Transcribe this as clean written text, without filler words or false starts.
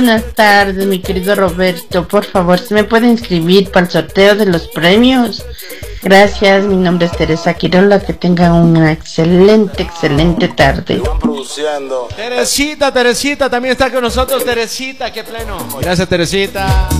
Buenas tardes, mi querido Roberto. Por favor, ¿se me puede inscribir para el sorteo de los premios? Gracias, mi nombre es Teresa Quirola. Que tengan una excelente tarde. Teresita también está con nosotros. Teresita, qué pleno. Gracias, Teresita.